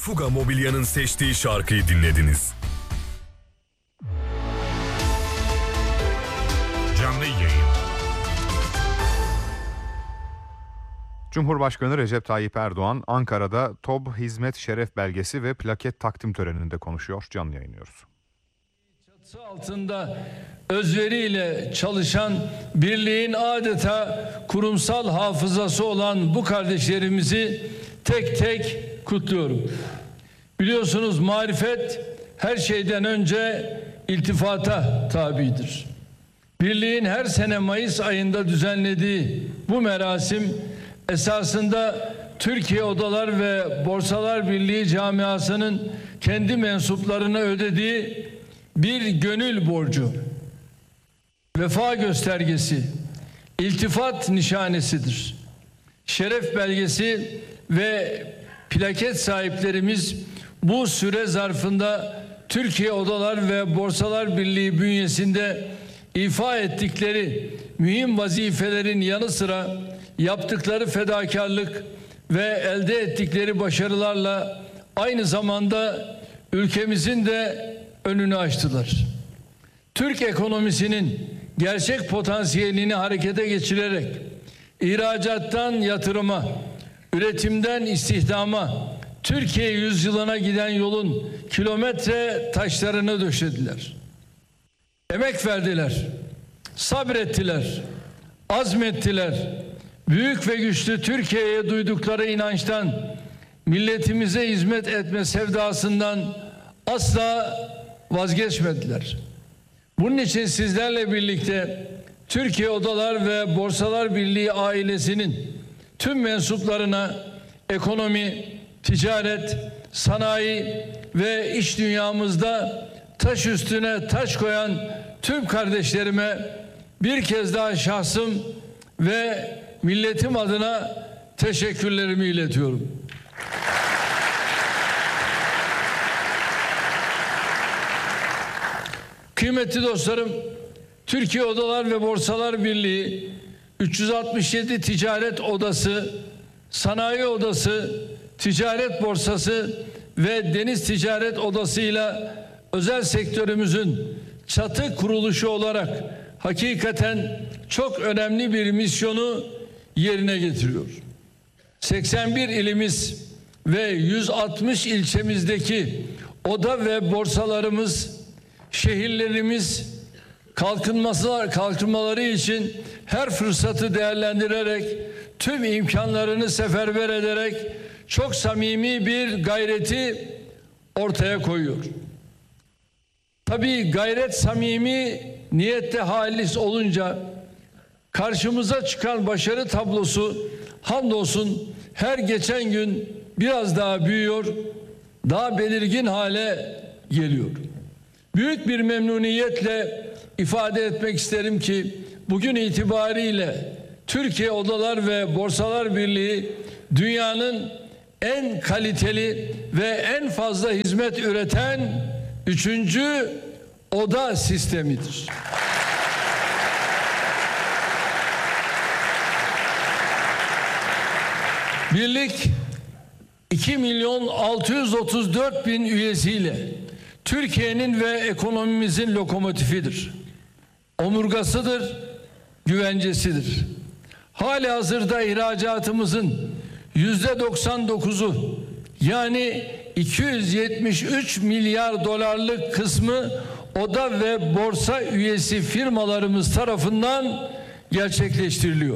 Fuga Mobilya'nın seçtiği şarkıyı dinlediniz. Canlı yayın. Cumhurbaşkanı Recep Tayyip Erdoğan Ankara'da TOB Hizmet Şeref Belgesi ve plaket takdim töreninde konuşuyor. Canlı yayınlıyoruz. Çatısı altında özveriyle çalışan, birliğin adeta kurumsal hafızası olan bu kardeşlerimizi tek tek kutluyorum. Biliyorsunuz marifet her şeyden önce iltifata tabidir. Birliğin her sene Mayıs ayında düzenlediği bu merasim esasında Türkiye Odalar ve Borsalar Birliği camiasının kendi mensuplarına ödediği bir gönül borcu, vefa göstergesi, iltifat nişanesidir. Şeref belgesi ve plaket sahiplerimiz bu süre zarfında Türkiye Odalar ve Borsalar Birliği bünyesinde ifa ettikleri mühim vazifelerin yanı sıra yaptıkları fedakarlık ve elde ettikleri başarılarla aynı zamanda ülkemizin de önünü açtılar. Türk ekonomisinin gerçek potansiyelini harekete geçirerek ihracattan yatırıma, üretimden istihdama, Türkiye yüzyılına giden yolun kilometre taşlarını döşediler. Emek verdiler, sabrettiler, azmettiler. Büyük ve güçlü Türkiye'ye duydukları inançtan, milletimize hizmet etme sevdasından asla vazgeçmediler. Bunun için sizlerle birlikte Türkiye Odalar ve Borsalar Birliği ailesinin tüm mensuplarına ekonomi, ticaret, sanayi ve iş dünyamızda taş üstüne taş koyan tüm kardeşlerime bir kez daha şahsım ve milletim adına teşekkürlerimi iletiyorum. Kıymetli dostlarım, Türkiye Odalar ve Borsalar Birliği 367 ticaret odası, sanayi odası, ticaret borsası ve deniz ticaret odasıyla özel sektörümüzün çatı kuruluşu olarak hakikaten çok önemli bir misyonu yerine getiriyor. 81 ilimiz ve 160 ilçemizdeki oda ve borsalarımız, şehirlerimiz kalkınmaları için her fırsatı değerlendirerek, tüm imkanlarını seferber ederek çok samimi bir gayreti ortaya koyuyor. Tabii gayret samimi, niyette halis olunca karşımıza çıkan başarı tablosu hamdolsun her geçen gün biraz daha büyüyor, daha belirgin hale geliyor. Büyük bir memnuniyetle ifade etmek isterim ki bugün itibariyle Türkiye Odalar ve Borsalar Birliği dünyanın en kaliteli ve en fazla hizmet üreten 3. oda sistemidir. Birlik 2.634.000 üyesiyle Türkiye'nin ve ekonomimizin lokomotifidir. Omurgasıdır, güvencesidir. Halihazırda ihracatımızın %99'u yani 273 milyar dolarlık kısmı oda ve borsa üyesi firmalarımız tarafından gerçekleştiriliyor.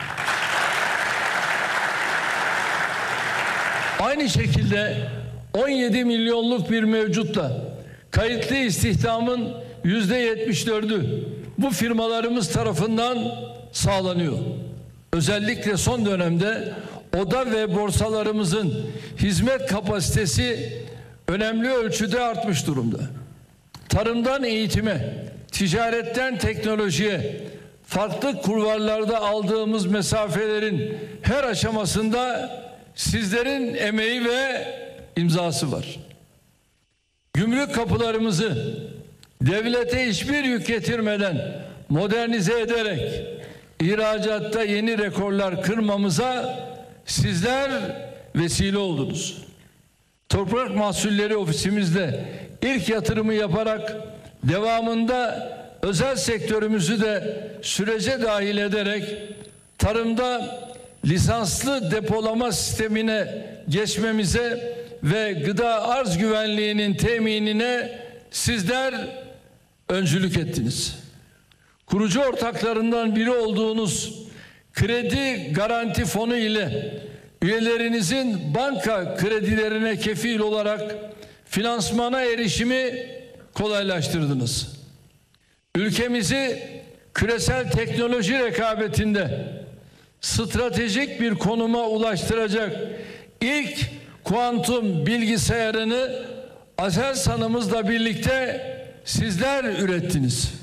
Aynı şekilde 17 milyonluk bir mevcutla kayıtlı istihdamın %74'ü bu firmalarımız tarafından sağlanıyor. Özellikle son dönemde oda ve borsalarımızın hizmet kapasitesi önemli ölçüde artmış durumda. Tarımdan eğitime, ticaretten teknolojiye, farklı kulvarlarda aldığımız mesafelerin her aşamasında sizlerin emeği ve imzası var. Gümrük kapılarımızı devlete hiçbir yük getirmeden modernize ederek ihracatta yeni rekorlar kırmamıza sizler vesile oldunuz. Toprak Mahsulleri Ofisimizde ilk yatırımı yaparak devamında özel sektörümüzü de sürece dahil ederek tarımda lisanslı depolama sistemine geçmemize ve gıda arz güvenliğinin teminine sizler öncülük ettiniz. Kurucu ortaklarından biri olduğunuz Kredi Garanti Fonu ile üyelerinizin banka kredilerine kefil olarak finansmana erişimi kolaylaştırdınız. Ülkemizi küresel teknoloji rekabetinde stratejik bir konuma ulaştıracak ilk kuantum bilgisayarını Aselsan'ımızla birlikte sizler ürettiniz.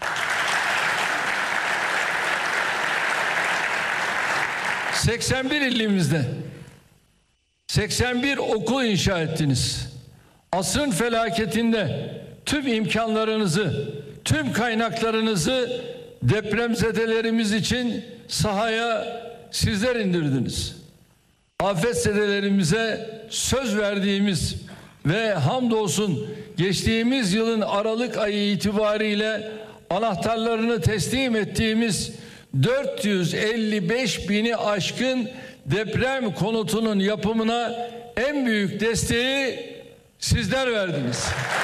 ...81 ilimizde 81 okul inşa ettiniz. Asrın felaketinde tüm imkanlarınızı, tüm kaynaklarınızı depremzedelerimiz için sahaya sizler indirdiniz. Afetzedelerimize söz verdiğimiz ve hamdolsun geçtiğimiz yılın Aralık ayı itibariyle anahtarlarını teslim ettiğimiz 455 bini aşkın deprem konutunun yapımına en büyük desteği sizler verdiniz.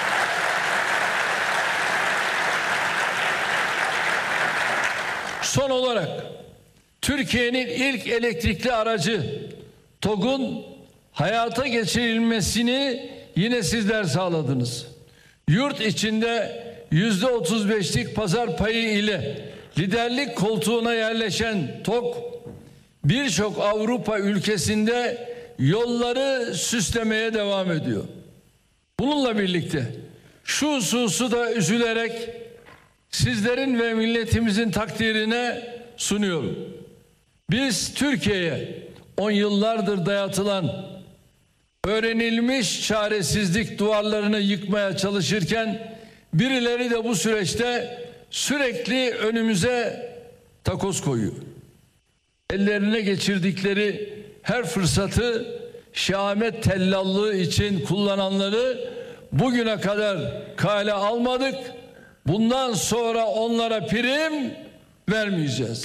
Son olarak Türkiye'nin ilk elektrikli aracı TOG'un hayata geçirilmesini yine sizler sağladınız. Yurt içinde %35'lik pazar payı ile liderlik koltuğuna yerleşen TOG birçok Avrupa ülkesinde yolları süslemeye devam ediyor. Bununla birlikte şu hususu da üzülerek sizlerin ve milletimizin takdirine sunuyorum. Biz Türkiye'ye 10 yıllardır dayatılan öğrenilmiş çaresizlik duvarlarını yıkmaya çalışırken birileri de bu süreçte sürekli önümüze takoz koyuyor. Ellerine geçirdikleri her fırsatı şahmet tellallığı için kullananları bugüne kadar kale almadık. Bundan sonra onlara prim vermeyeceğiz.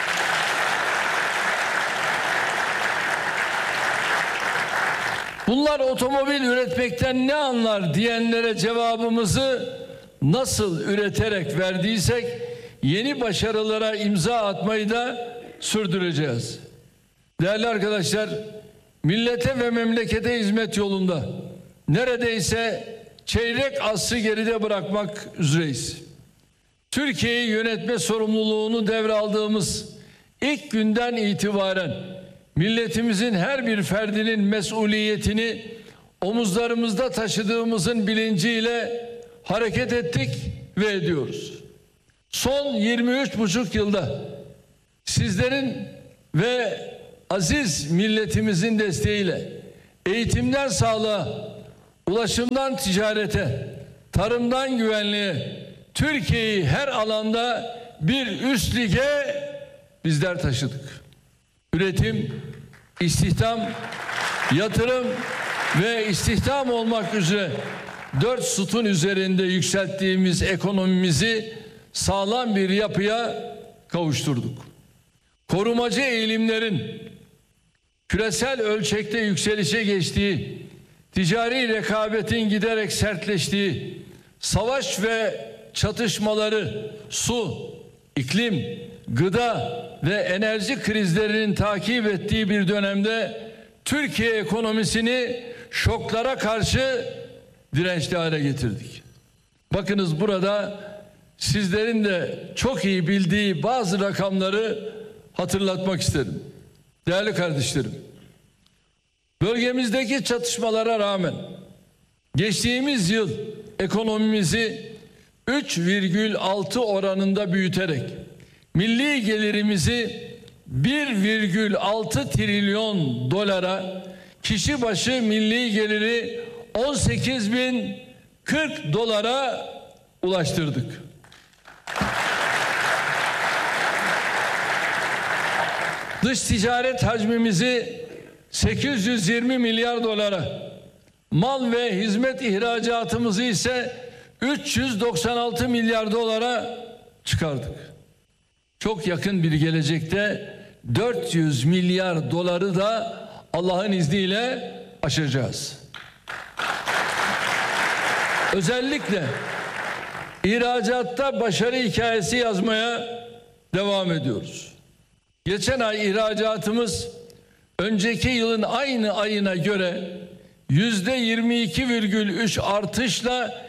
Bunlar otomobil üretmekten ne anlar diyenlere cevabımızı nasıl üreterek verdiysek yeni başarılara imza atmayı da sürdüreceğiz. Değerli arkadaşlar, millete ve memlekete hizmet yolunda neredeyse çeyrek asrı geride bırakmak üzereyiz. Türkiye'yi yönetme sorumluluğunu devraldığımız ilk günden itibaren milletimizin her bir ferdinin mesuliyetini omuzlarımızda taşıdığımızın bilinciyle hareket ettik ve ediyoruz. Son 23,5 yılda sizlerin ve aziz milletimizin desteğiyle eğitimden sağlığa, ulaşımdan ticarete, tarımdan güvenliğe, Türkiye'yi her alanda bir üst lige bizler taşıdık. Üretim, istihdam, yatırım ve istihdam olmak üzere 4 sütun üzerinde yükselttiğimiz ekonomimizi sağlam bir yapıya kavuşturduk. Korumacı eğilimlerin küresel ölçekte yükselişe geçtiği, ticari rekabetin giderek sertleştiği, savaş ve çatışmaları, su, iklim, gıda ve enerji krizlerinin takip ettiği bir dönemde Türkiye ekonomisini şoklara karşı dirençli hale getirdik. Bakınız burada sizlerin de çok iyi bildiği bazı rakamları hatırlatmak isterim. Değerli kardeşlerim, bölgemizdeki çatışmalara rağmen geçtiğimiz yıl ekonomimizi 3,6 oranında büyüterek milli gelirimizi 1,6 trilyon dolara, kişi başı milli geliri 18.040 dolara ulaştırdık. Dış ticaret hacmimizi 820 milyar dolara, mal ve hizmet ihracatımızı ise 396 milyar dolara çıkardık. Çok yakın bir gelecekte 400 milyar doları da Allah'ın izniyle aşacağız. Özellikle ihracatta başarı hikayesi yazmaya devam ediyoruz. Geçen ay ihracatımız önceki yılın aynı ayına göre %22,3 artışla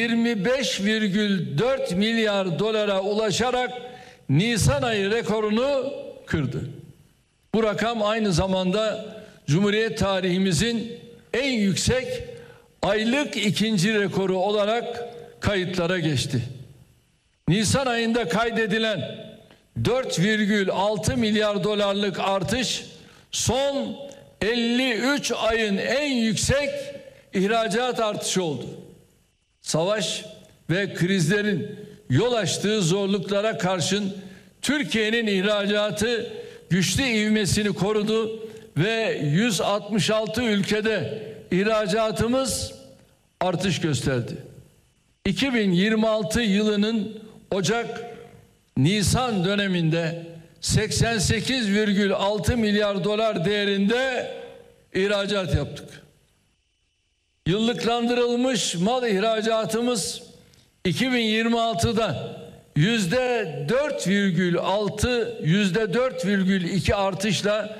25,4 milyar dolara ulaşarak Nisan ayı rekorunu kırdı. Bu rakam aynı zamanda Cumhuriyet tarihimizin en yüksek aylık ikinci rekoru olarak kayıtlara geçti. Nisan ayında kaydedilen 4,6 milyar dolarlık artış son 53 ayın en yüksek ihracat artışı oldu. Savaş ve krizlerin yol açtığı zorluklara karşın Türkiye'nin ihracatı güçlü ivmesini korudu ve 166 ülkede ihracatımız artış gösterdi. 2026 yılının Ocak-Nisan döneminde 88,6 milyar dolar değerinde ihracat yaptık. Yıllıklandırılmış mal ihracatımız 2026'da %4,2 artışla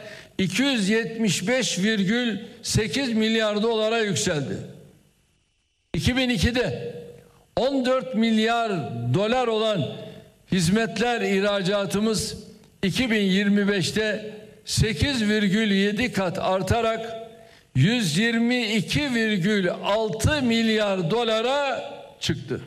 275,8 milyar dolara yükseldi. 2002'de 14 milyar dolar olan hizmetler ihracatımız 2025'te 8,7 kat artarak 122,6 milyar dolara çıktı.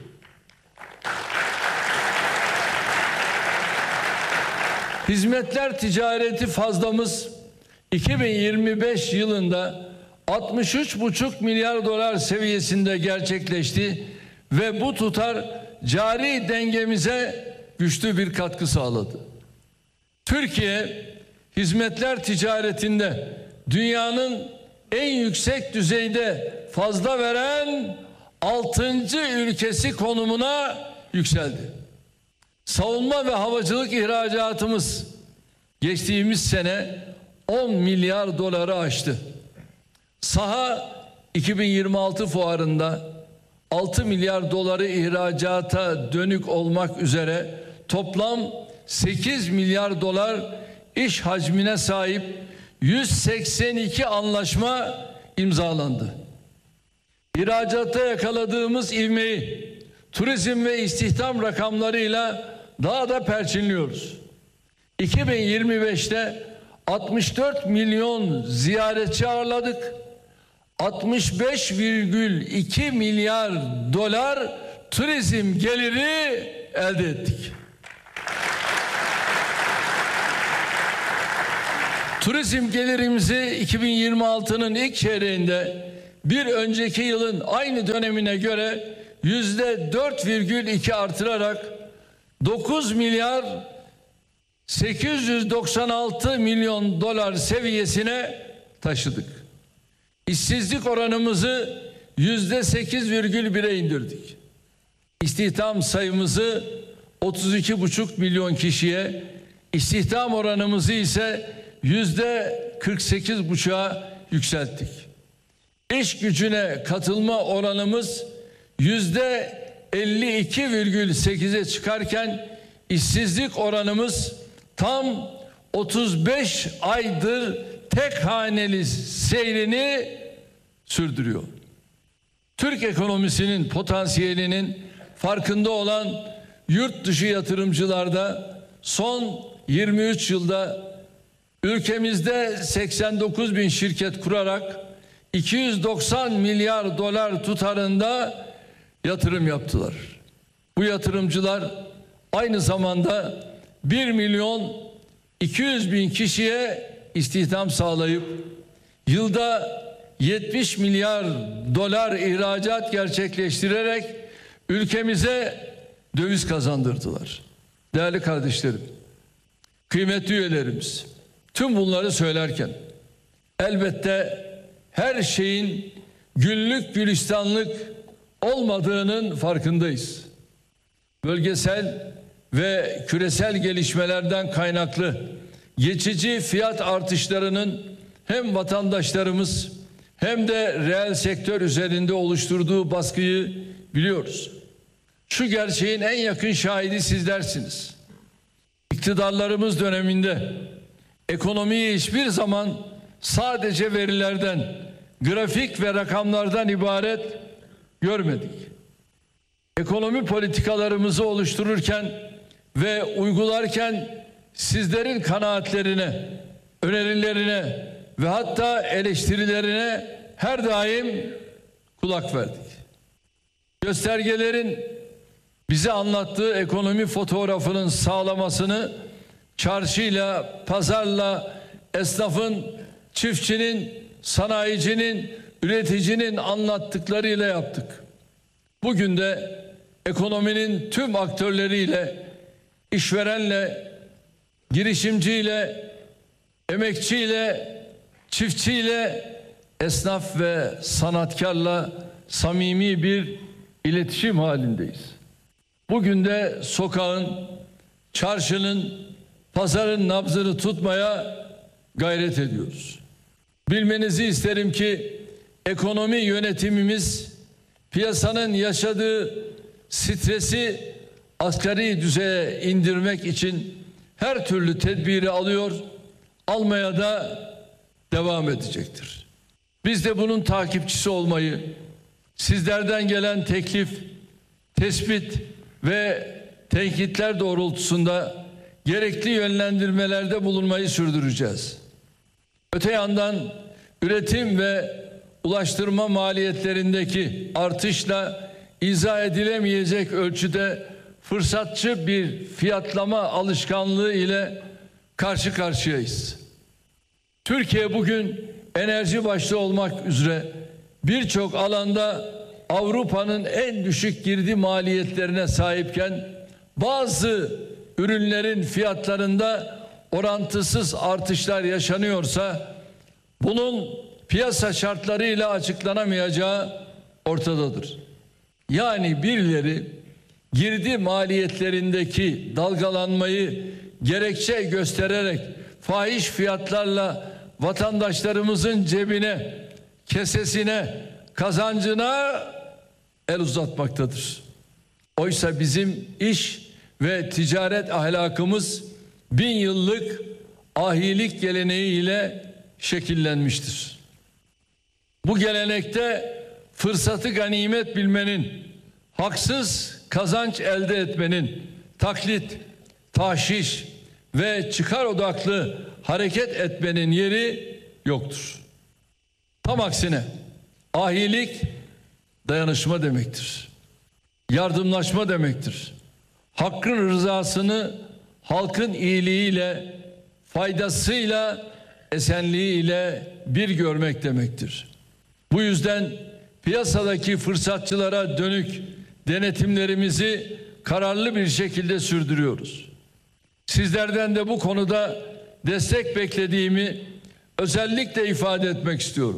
Hizmetler ticareti fazlamız 2025 yılında 63,5 milyar dolar seviyesinde gerçekleşti ve bu tutar cari dengemize güçlü bir katkı sağladı. Türkiye hizmetler ticaretinde dünyanın en yüksek düzeyde fazla veren 6. ülkesi konumuna yükseldi. Savunma ve havacılık ihracatımız geçtiğimiz sene 10 milyar doları aştı. Saha 2026 fuarında 6 milyar doları ihracata dönük olmak üzere toplam 8 milyar dolar iş hacmine sahip 182 anlaşma imzalandı. İhracatta yakaladığımız ivmeyi turizm ve istihdam rakamlarıyla daha da perçinliyoruz. 2025'te 64 milyon ziyaretçi ağırladık. 65,2 milyar dolar turizm geliri elde ettik. Turizm gelirimizi 2026'nın ilk çeyreğinde bir önceki yılın aynı dönemine göre %4,2 artırarak 9 milyar 896 milyon dolar seviyesine taşıdık. İşsizlik oranımızı %8,1'e indirdik. İstihdam sayımızı 32,5 milyon kişiye, istihdam oranımızı ise %48,5'a yükselttik. İş gücüne katılma oranımız %52,8'e çıkarken işsizlik oranımız tam 35 aydır tek haneli seyrini sürdürüyor. Türk ekonomisinin potansiyelinin farkında olan yurt dışı yatırımcılarda son 23 yılda ülkemizde 89 bin şirket kurarak 290 milyar dolar tutarında yatırım yaptılar. Bu yatırımcılar aynı zamanda 1 milyon 200 bin kişiye istihdam sağlayıp yılda 70 milyar dolar ihracat gerçekleştirerek ülkemize döviz kazandırdılar. Değerli kardeşlerim, kıymetli üyelerimiz, tüm bunları söylerken elbette her şeyin güllük gülistanlık olmadığının farkındayız. Bölgesel ve küresel gelişmelerden kaynaklı geçici fiyat artışlarının hem vatandaşlarımız hem de reel sektör üzerinde oluşturduğu baskıyı biliyoruz. Şu gerçeğin en yakın şahidi sizlersiniz. İktidarlarımız döneminde ekonomiyi hiçbir zaman sadece verilerden, grafik ve rakamlardan ibaret görmedik. Ekonomi politikalarımızı oluştururken ve uygularken sizlerin kanaatlerine, önerilerine ve hatta eleştirilerine her daim kulak verdik. Göstergelerin bize anlattığı ekonomi fotoğrafının sağlamasını çarşıyla, pazarla, esnafın, çiftçinin, sanayicinin, üreticinin anlattıklarıyla yaptık. Bugün de ekonominin tüm aktörleriyle, işverenle, girişimciyle, emekçiyle, çiftçiyle, esnaf ve sanatkarla samimi bir iletişim halindeyiz. Bugün de sokağın, çarşının, pazarın nabzını tutmaya gayret ediyoruz. Bilmenizi isterim ki ekonomi yönetimimiz piyasanın yaşadığı stresi asgari düzeye indirmek için her türlü tedbiri alıyor, almaya da devam edecektir. Biz de bunun takipçisi olmayı, sizlerden gelen teklif, tespit ve tenkitler doğrultusunda gerekli yönlendirmelerde bulunmayı sürdüreceğiz. Öte yandan üretim ve ulaştırma maliyetlerindeki artışla izah edilemeyecek ölçüde fırsatçı bir fiyatlama alışkanlığı ile karşı karşıyayız. Türkiye bugün enerji başta olmak üzere birçok alanda Avrupa'nın en düşük girdi maliyetlerine sahipken bazı ürünlerin fiyatlarında orantısız artışlar yaşanıyorsa bunun piyasa şartlarıyla açıklanamayacağı ortadadır. Yani birileri girdi maliyetlerindeki dalgalanmayı gerekçe göstererek fahiş fiyatlarla vatandaşlarımızın cebine, kesesine, kazancına el uzatmaktadır. Oysa bizim iş ve ticaret ahlakımız 1000 yıllık ahilik geleneğiyle şekillenmiştir. Bu gelenekte fırsatı ganimet bilmenin, haksız kazanç elde etmenin, taklit, tahşiş ve çıkar odaklı hareket etmenin yeri yoktur. Tam aksine ahilik dayanışma demektir. Yardımlaşma demektir. Hakkın rızasını halkın iyiliğiyle, faydasıyla, esenliğiyle bir görmek demektir. Bu yüzden piyasadaki fırsatçılara dönük denetimlerimizi kararlı bir şekilde sürdürüyoruz. Sizlerden de bu konuda destek beklediğimi özellikle ifade etmek istiyorum.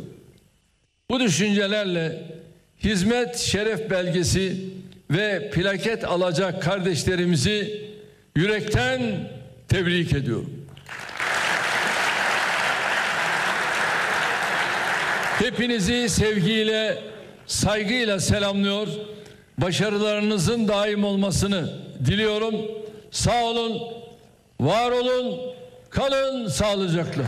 Bu düşüncelerle hizmet şeref belgesi ve plaket alacak kardeşlerimizi yürekten tebrik ediyorum. Hepinizi sevgiyle, saygıyla selamlıyor. Başarılarınızın daim olmasını diliyorum. Sağ olun, var olun, kalın sağlıcakla.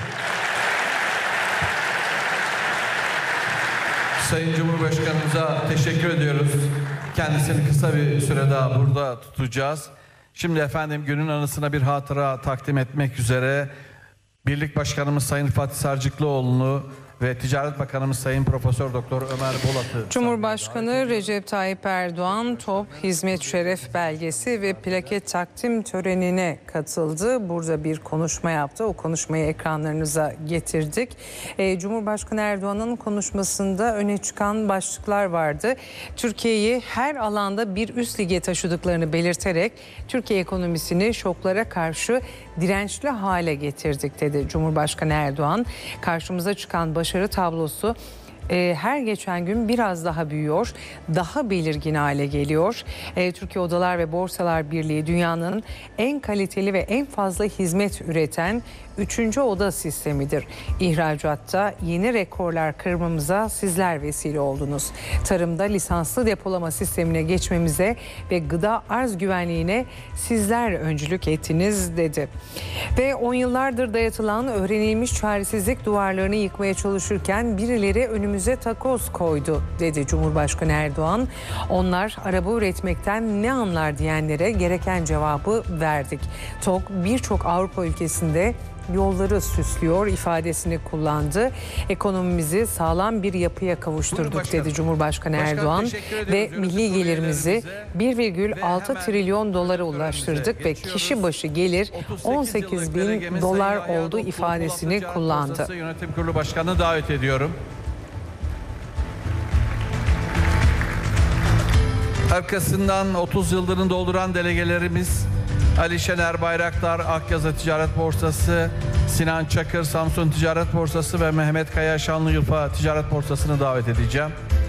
Sayın Cumhurbaşkanımıza teşekkür ediyoruz. Kendisini kısa bir süre daha burada tutacağız. Şimdi efendim günün anısına bir hatıra takdim etmek üzere Birlik Başkanımız Sayın Fatih Sarcıklıoğlu'nu ve Ticaret Bakanımız Sayın Profesör Doktor Ömer Bolat'ı. Cumhurbaşkanı Recep Tayyip Erdoğan TOP Hizmet Şeref Belgesi ve plaket takdim törenine katıldı. Burada bir konuşma yaptı. O konuşmayı ekranlarınıza getirdik. Cumhurbaşkanı Erdoğan'ın konuşmasında öne çıkan başlıklar vardı. Türkiye'yi her alanda bir üst lige taşıdıklarını belirterek Türkiye ekonomisini şoklara karşı dirençli hale getirdik dedi Cumhurbaşkanı Erdoğan. Karşımıza çıkan başarı tablosu her geçen gün biraz daha büyüyor, daha belirgin hale geliyor. Türkiye Odalar ve Borsalar Birliği dünyanın en kaliteli ve en fazla hizmet üreten 3. oda sistemidir. İhracatta yeni rekorlar kırmamıza sizler vesile oldunuz. Tarımda lisanslı depolama sistemine geçmemize ve gıda arz güvenliğine sizler öncülük ettiniz dedi. Ve 10 yıllardır dayatılan öğrenilmiş çaresizlik duvarlarını yıkmaya çalışırken birileri önümüze takoz koydu dedi Cumhurbaşkanı Erdoğan. Onlar araba üretmekten ne anlar diyenlere gereken cevabı verdik. TOG birçok Avrupa ülkesinde yolları süslüyor ifadesini kullandı. Ekonomimizi sağlam bir yapıya kavuşturduk dedi Cumhurbaşkanı Erdoğan ve milli gelirimizi 1,6 trilyon dolara ulaştırdık ve kişi başı gelir 18 bin dolar oldu ifadesini kullandı. Yönetim Kurulu Başkanı'nı davet ediyorum. Arkasından 30 yıldırını dolduran delegelerimiz Ali Şener Bayraktar, Akyazı Ticaret Borsası, Sinan Çakır, Samsun Ticaret Borsası ve Mehmet Kaya, Şanlıurfa Ticaret Borsası'nı davet edeceğim.